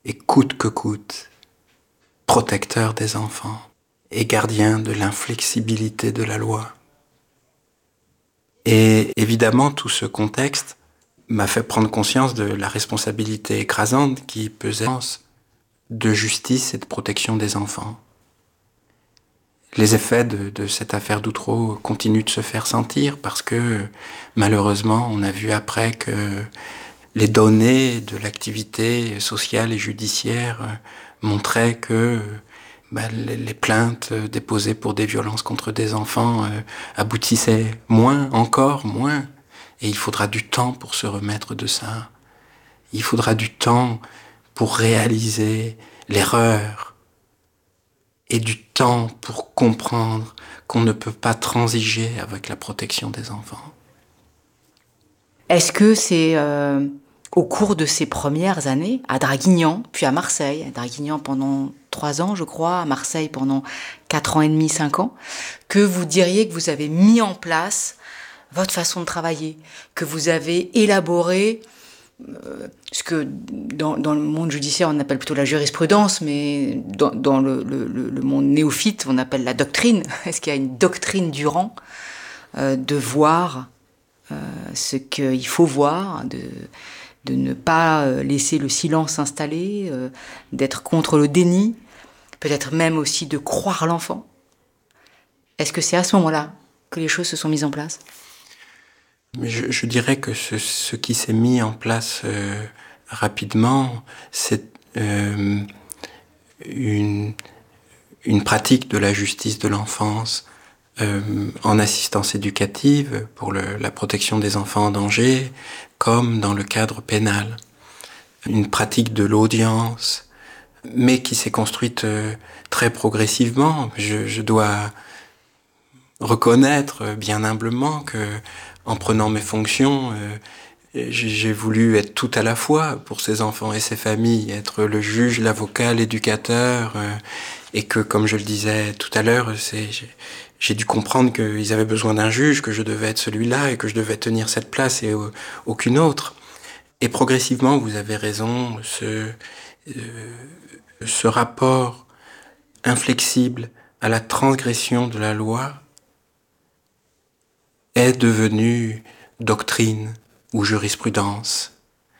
et coûte que coûte, protecteur des enfants et gardien de l'inflexibilité de la loi. Et évidemment, tout ce contexte m'a fait prendre conscience de la responsabilité écrasante qui pesait de justice et de protection des enfants. Les effets de cette affaire d'Outreau continuent de se faire sentir parce que malheureusement, on a vu après que les données de l'activité sociale et judiciaire montraient que les plaintes déposées pour des violences contre des enfants aboutissaient encore moins. Et il faudra du temps pour se remettre de ça. Il faudra du temps pour réaliser l'erreur et du temps pour comprendre qu'on ne peut pas transiger avec la protection des enfants. Est-ce que c'est au cours de ces premières années, à Draguignan, puis à Marseille, à Draguignan pendant 3 ans, je crois, à Marseille pendant 4 ans et demi, 5 ans, que vous diriez que vous avez mis en place votre façon de travailler, que vous avez élaboré ce que dans le monde judiciaire on appelle plutôt la jurisprudence, mais dans le monde néophyte on appelle la doctrine. Est-ce qu'il y a une doctrine du rang de voir ce qu'il faut voir, de ne pas laisser le silence s'installer, d'être contre le déni, peut-être même aussi de croire l'enfant? Est-ce que c'est à ce moment-là que les choses se sont mises en place? Je dirais que ce qui s'est mis en place rapidement, c'est une pratique de la justice de l'enfance en assistance éducative pour la protection des enfants en danger, comme dans le cadre pénal. Une pratique de l'audience, mais qui s'est construite très progressivement. Je dois reconnaître bien humblement que en prenant mes fonctions, j'ai voulu être tout à la fois pour ces enfants et ces familles, être le juge, l'avocat, l'éducateur, et que, comme je le disais tout à l'heure, j'ai dû comprendre qu'ils avaient besoin d'un juge, que je devais être celui-là et que je devais tenir cette place et aucune autre. Et progressivement, vous avez raison, ce rapport inflexible à la transgression de la loi est devenu doctrine ou jurisprudence.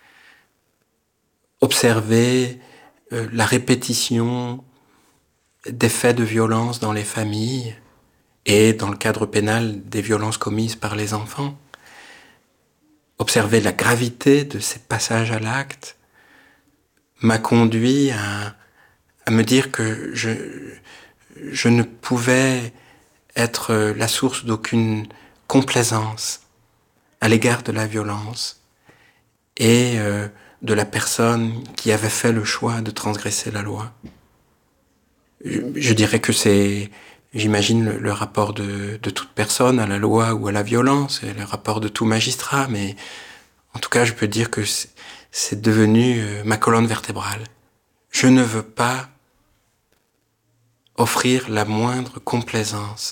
Observer la répétition des faits de violence dans les familles et dans le cadre pénal des violences commises par les enfants. Observer la gravité de ces passages à l'acte m'a conduit à me dire que je ne pouvais être la source d'aucune complaisance à l'égard de la violence et de la personne qui avait fait le choix de transgresser la loi. Je dirais que c'est, j'imagine, le rapport de toute personne à la loi ou à la violence, et le rapport de tout magistrat, mais en tout cas, je peux dire que c'est devenu ma colonne vertébrale. Je ne veux pas offrir la moindre complaisance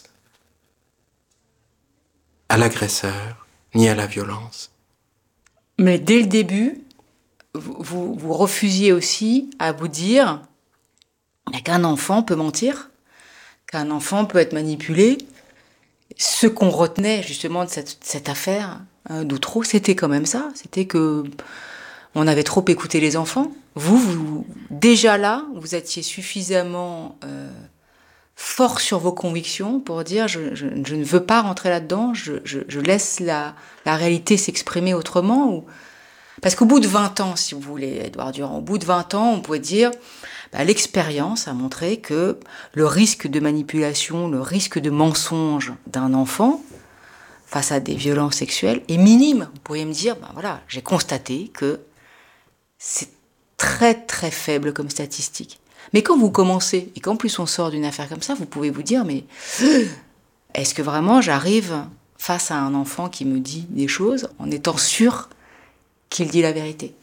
à l'agresseur, ni à la violence. Mais dès le début, vous refusiez aussi à vous dire qu'un enfant peut mentir, qu'un enfant peut être manipulé. Ce qu'on retenait justement de cette affaire d'Outreau, c'était quand même ça. C'était que on avait trop écouté les enfants. Vous déjà là, vous étiez suffisamment fort sur vos convictions pour dire je ne veux pas rentrer là-dedans, je laisse la réalité s'exprimer autrement. Parce qu'au bout de 20 ans, si vous voulez, Édouard Durand, au bout de 20 ans, on pourrait dire l'expérience a montré que le risque de manipulation, le risque de mensonge d'un enfant face à des violences sexuelles est minime. Vous pourriez me dire, voilà, j'ai constaté que c'est très très faible comme statistique. Mais quand vous commencez, et qu'en plus on sort d'une affaire comme ça, vous pouvez vous dire, mais est-ce que vraiment j'arrive face à un enfant qui me dit des choses en étant sûr qu'il dit la vérité?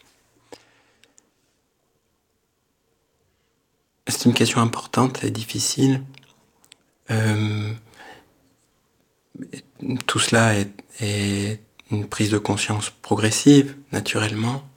C'est une question importante et difficile. Tout cela est une prise de conscience progressive, naturellement.